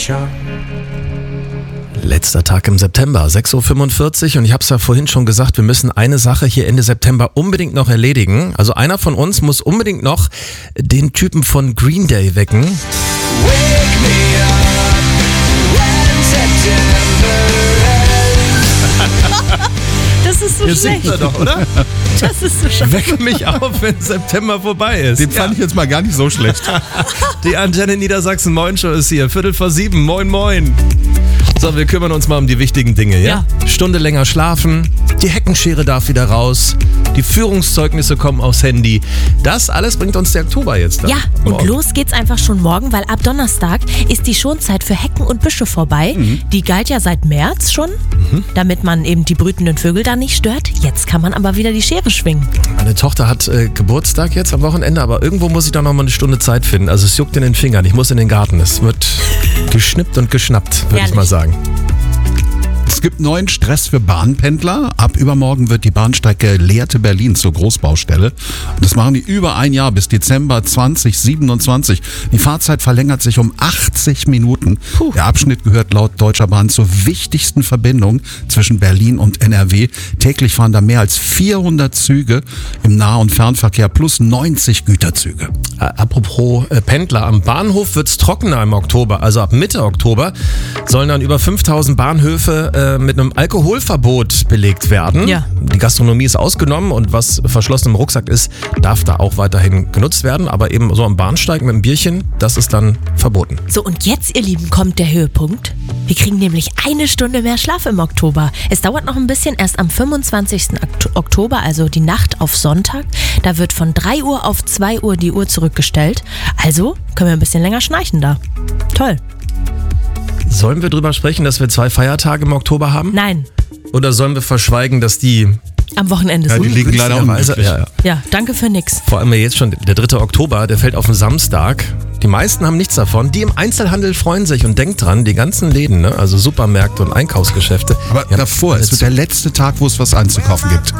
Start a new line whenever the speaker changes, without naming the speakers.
Letzter Tag im September, 6.45 Uhr und ich habe es ja vorhin schon gesagt, wir müssen eine Sache hier Ende September unbedingt noch erledigen. Also einer von uns muss unbedingt noch den Typen von Green Day wecken.
Wake me up when September ends.
Das ist so
Hier
schlecht.
singt er doch, oder?
Das ist so schlecht.
Wecke mich auf, wenn September vorbei ist.
Den fand ich jetzt mal gar nicht so schlecht.
Die Antenne Niedersachsen Moin Show ist hier, 6:45, moin moin. So, wir kümmern uns mal um die wichtigen Dinge, ja? Stunde länger schlafen, die Heckenschere darf wieder raus, die Führungszeugnisse kommen aufs Handy. Das alles bringt uns der Oktober jetzt dann.
Ja, und
morgen.
los geht's einfach schon morgen, weil ab Donnerstag ist die Schonzeit für Hecken und Büsche vorbei. Die galt ja seit März schon, damit man eben die brütenden Vögel da nicht stört. Jetzt kann man aber wieder die Schere schwingen.
Meine Tochter hat Geburtstag jetzt am Wochenende, aber irgendwo muss ich da noch mal eine Stunde Zeit finden. Also es juckt in den Fingern, ich muss in den Garten. Es wird geschnippt und geschnappt, würde ich
Herrlich.
mal sagen.
Es gibt neuen Stress für Bahnpendler. Ab übermorgen wird die Bahnstrecke Lehrte-Berlin zur Großbaustelle. Und das machen die über ein Jahr bis Dezember 2027. Die Fahrzeit verlängert sich um 80 Minuten. Der Abschnitt gehört laut Deutscher Bahn zur wichtigsten Verbindung zwischen Berlin und NRW. Täglich fahren da mehr als 400 Züge im Nah- und Fernverkehr plus 90 Güterzüge.
Apropos Pendler, am Bahnhof wird's trockener im Oktober. Also ab Mitte Oktober sollen dann über 5000 Bahnhöfe mit einem Alkoholverbot belegt werden.
Ja.
Die Gastronomie ist ausgenommen und was verschlossen im Rucksack ist, darf da auch weiterhin genutzt werden. Aber eben so am Bahnsteig mit einem Bierchen, das ist dann verboten.
So, und jetzt, ihr Lieben, kommt der Höhepunkt. Wir kriegen nämlich 1 Stunde mehr Schlaf im Oktober. Es dauert noch ein bisschen, erst am 25. Oktober, also die Nacht auf Sonntag. Da wird von 3 Uhr auf 2 Uhr die Uhr zurückgestellt. Also können wir ein bisschen länger schnarchen da. Toll.
Sollen wir drüber sprechen, dass wir 2 Feiertage im Oktober haben?
Nein,
Oder sollen wir verschweigen, dass die
am Wochenende
Ja,
sind.
die liegen leider
günstigerweise-
unglücklich.
ja.
Ja, danke für nix.
Vor allem jetzt schon der 3. Oktober, der fällt auf den Samstag. Die meisten haben nichts davon. Die im Einzelhandel freuen sich und denkt dran, die ganzen Läden, ne? Also Supermärkte und Einkaufsgeschäfte.
Aber
die haben
davor,
alle
es wird
zu.
der letzte Tag, wo es was einzukaufen gibt.